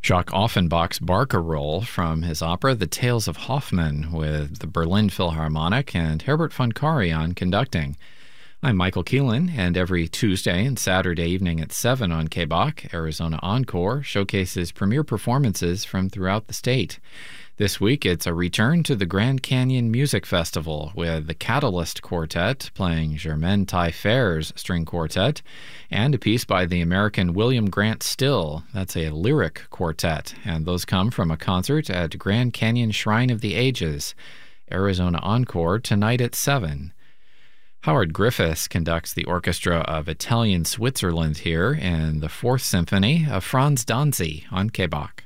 Jacques Offenbach's Barcarolle from his opera The Tales of Hoffmann with the Berlin Philharmonic and Herbert von Karajan conducting. I'm Michael Keelan, and every Tuesday and Saturday evening at 7 on KBOK, Arizona Encore showcases premiere performances from throughout the state. This week, it's a return to the Grand Canyon Music Festival with the Catalyst Quartet playing Germaine Taillefer's string quartet and a piece by the American William Grant Still. That's a lyric quartet, and those come from a concert at Grand Canyon Shrine of the Ages. Arizona Encore tonight at 7. Howard Griffiths conducts the Orchestra of Italian Switzerland here in the Fourth Symphony of Franz Danzi on KBOK.